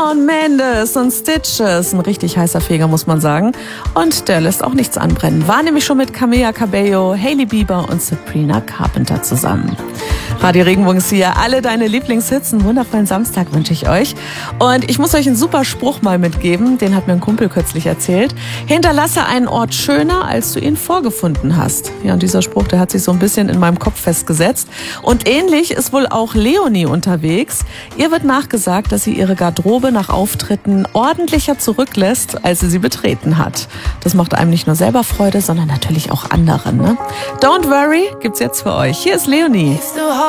Shawn Mendes und Stitches. Ein richtig heißer Feger, muss man sagen. Und der lässt auch nichts anbrennen. War nämlich schon mit Camila Cabello, Hailey Bieber und Sabrina Carpenter zusammen. Radio Regenbogen ist hier. Alle deine Lieblingshits. Einen wundervollen Samstag wünsche ich euch. Und ich muss euch einen super Spruch mal mitgeben. Den hat mir ein Kumpel kürzlich erzählt. Hinterlasse einen Ort schöner, als du ihn vorgefunden hast. Ja, und dieser Spruch, der hat sich so ein bisschen in meinem Kopf festgesetzt. Und ähnlich ist wohl auch Leonie unterwegs. Ihr wird nachgesagt, dass sie ihre Garderobe nach Auftritten ordentlicher zurücklässt, als sie betreten hat. Das macht einem nicht nur selber Freude, sondern natürlich auch anderen, ne? Don't Worry gibt's jetzt für euch. Hier ist Leonie.